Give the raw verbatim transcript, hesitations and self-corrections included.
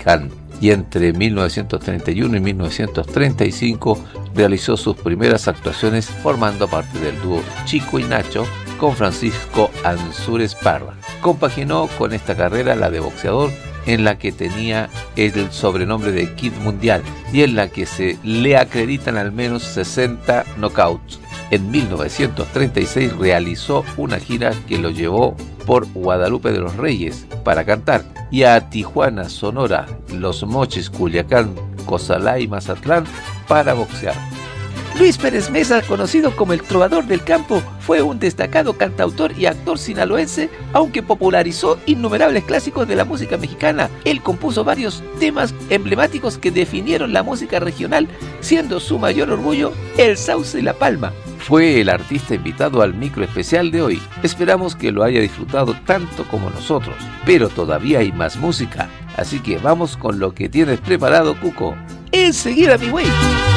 Can, y entre mil novecientos treinta y uno y mil novecientos treinta y cinco realizó sus primeras actuaciones formando parte del dúo Chico y Nacho con Francisco Ansúrez Parra. Compaginó con esta carrera la de boxeador, en la que tenía el sobrenombre de Kid Mundial y en la que se le acreditan al menos sesenta knockouts. En mil novecientos treinta y seis realizó una gira que lo llevó por Guadalupe de los Reyes para cantar y a Tijuana, Sonora, Los Mochis, Culiacán, Cozalá y Mazatlán para boxear. Luis Pérez Mesa, conocido como el Trovador del Campo, fue un destacado cantautor y actor sinaloense, aunque popularizó innumerables clásicos de la música mexicana. Él compuso varios temas emblemáticos que definieron la música regional, siendo su mayor orgullo El Sauce y la Palma. Fue el artista invitado al micro especial de hoy. Esperamos que lo haya disfrutado tanto como nosotros, pero todavía hay más música, así que vamos con lo que tienes preparado, Cuco. Enseguida, mi güey.